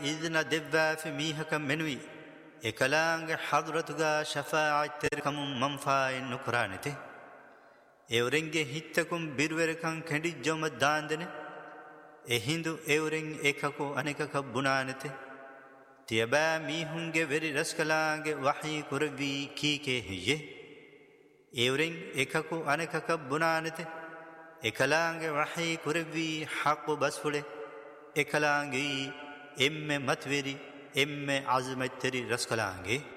إذن دبا في ميهكم منوي إكلانج حضرتك شفاعة تركم منفاء نكرانته إورنج هيتكم بيروركم كندي جوم داندنه إهندو إورنج إكاكو أنكك بنانته تيبا ميهونج بري رسكلانج وحي كربي كيكي هجه إورنج إكاكو أنكك بنانته إكلانج وحي كربي حق بسفله إكلانجي إم متوري إم عزمتري رسكلانجي